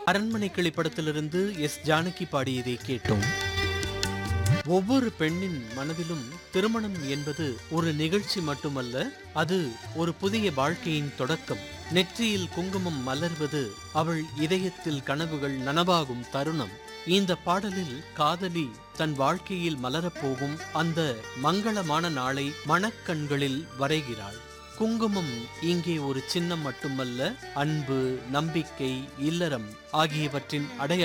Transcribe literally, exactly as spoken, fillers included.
அரண்மனை கிளி படத்திலிருந்து எஸ் ஜானகி பாடியதை கேட்டோம். ஒவ்வொரு பெண்ணின் மனதிலும் திருமணம் என்பது ஒரு நிகழ்ச்சி மட்டுமல்ல, அது ஒரு புதிய வாழ்க்கையின் தொடக்கம். நெற்றியில் குங்குமம் மலர்வது அவள் இதயத்தில் கனவுகள் நனவாகும் தருணம். இந்த பாடலில் காதலி தன் வாழ்க்கையில் மலரப்போகும் அந்த மங்களமான நாளை மணக்கண்களில் வரைகிறாள். குங்குமம் இங்கே ஒரு சின்னம் மட்டுமல்ல, அன்பு, நம்பிக்கை, இல்லறம் ஆகியவற்றின் அடையாளம்.